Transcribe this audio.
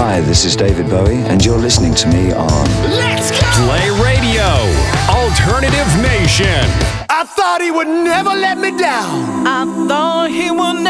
Hi, this is David Bowie, and you're listening to me on Let's Go! Play Radio, Alternative Nation. I thought he would never let me down. I thought he would never